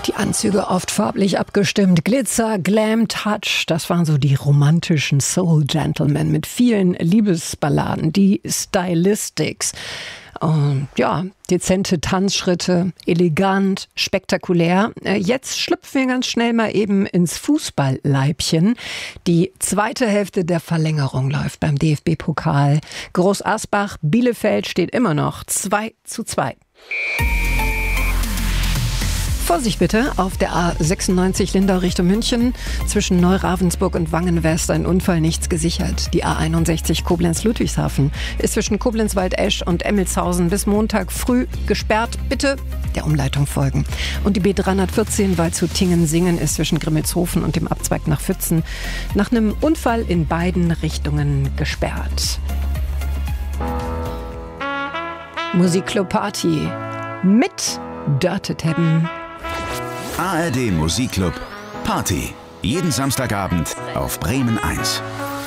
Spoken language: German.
Die Anzüge oft farblich abgestimmt, Glitzer, Glam, Touch, das waren so die romantischen Soul-Gentlemen mit vielen Liebesballaden, die Stylistics. Ja, dezente Tanzschritte, elegant, spektakulär. Jetzt schlüpfen wir ganz schnell mal eben ins Fußballleibchen. Die zweite Hälfte der Verlängerung läuft beim DFB-Pokal. Groß Asbach, Bielefeld steht immer noch 2:2. Vorsicht bitte, auf der A96 Lindau Richtung München, zwischen Neuravensburg und Wangen-West ein Unfall, nichts gesichert. Die A61 Koblenz-Ludwigshafen ist zwischen Koblenz-Waldesch und Emmelshausen bis Montag früh gesperrt. Bitte der Umleitung folgen. Und die B314 Waldshut-Tingen-Singen ist zwischen Grimmelshofen und dem Abzweig nach Pfützen nach einem Unfall in beiden Richtungen gesperrt. Musikclub Party mit Dörte Tebben. ARD Musikclub Party. Jeden Samstagabend auf Bremen 1.